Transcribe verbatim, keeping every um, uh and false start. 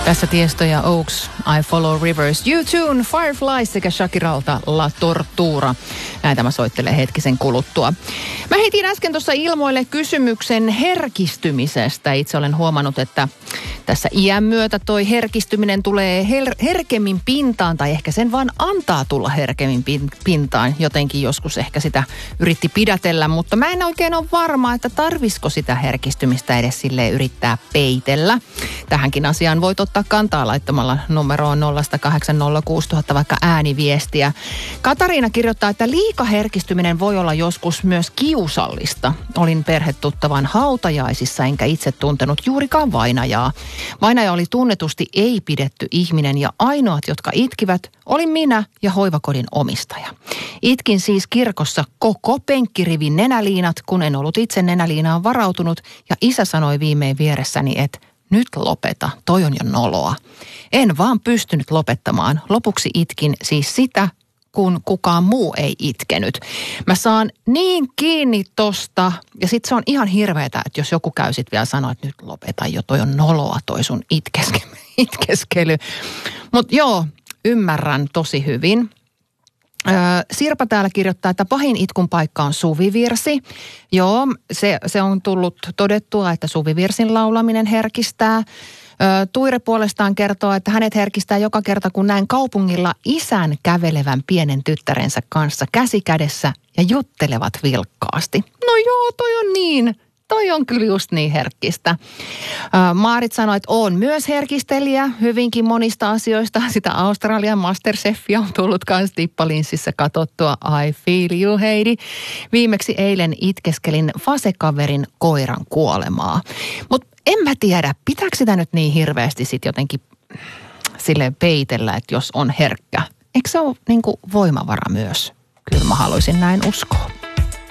Tässä Tiesto ja Oaks, I Follow Rivers, U-Tune, Fireflies sekä Shakiralta La Tortura. Näitä mä soittelen hetkisen kuluttua. Mä heitin äsken tuossa ilmoille kysymyksen herkistymisestä. Itse olen huomannut, että tässä iän myötä toi herkistyminen tulee her- herkemmin pintaan, tai ehkä sen vaan antaa tulla herkemmin pin- pintaan. Jotenkin joskus ehkä sitä yritti pidätellä, mutta mä en oikein ole varma, että tarvisiko sitä herkistymistä edes silleen yrittää peitellä. Tähänkin asiaan voit ottaa kantaa laittamalla numeroon nolla kahdeksan nolla kuusi nolla nolla nolla vaikka ääniviestiä. Katariina kirjoittaa, että liikaherkistyminen voi olla joskus myös kiusallista. Olin perhetuttavan hautajaisissa enkä itse tuntenut juurikaan vainajaa. Vainaja oli tunnetusti ei pidetty ihminen ja ainoat, jotka itkivät, olin minä ja hoivakodin omistaja. Itkin siis kirkossa koko penkkirivin nenäliinat, kun en ollut itse nenäliinaan varautunut ja isä sanoi viimein vieressäni, että nyt lopeta, toi on jo noloa. En vaan pystynyt lopettamaan. Lopuksi itkin siis sitä, kun kukaan muu ei itkenyt. Mä saan niin kiinni tosta, ja sit se on ihan hirveetä, että jos joku käy sit vielä sanoa, että nyt lopeta jo, toi on noloa toi sun itkeske- itkeskely. Mut joo, ymmärrän tosi hyvin. Sirpa täällä kirjoittaa, että pahin itkun paikka on suvivirsi. Joo, se, se on tullut todettua, että suvivirsin laulaminen herkistää. Tuire puolestaan kertoo, että hänet herkistää joka kerta, kun näen kaupungilla isän kävelevän pienen tyttärensä kanssa käsi kädessä ja juttelevat vilkkaasti. No joo, toi on niin. Toi on kyllä just niin herkkistä. Maarit sanoi, että on myös herkistelijä hyvinkin monista asioista. Sitä Australian Masterchefia on tullut kans tippalinssissä katsottua. I feel you, Heidi. Viimeksi eilen itkeskelin fasekaverin koiran kuolemaa. Mutta en mä tiedä, pitääkö sitä nyt niin hirveästi sitten jotenkin silleen peitellä, että jos on herkkä. Eikö se ole niinku voimavara myös? Kyllä mä haluaisin näin uskoa.